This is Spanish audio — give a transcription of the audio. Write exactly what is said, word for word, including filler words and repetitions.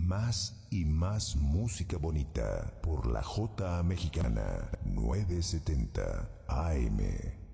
Más y más música bonita por la J Mexicana novecientos setenta A M.